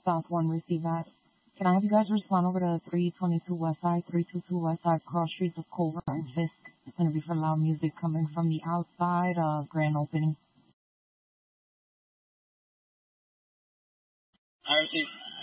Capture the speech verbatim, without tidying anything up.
South one, receive that. Can I have you guys respond over to three twenty-two West Side, three twenty-two West Side, cross streets of Culver and Fisk. It's going to be for loud music coming from the outside, uh, grand opening. I received.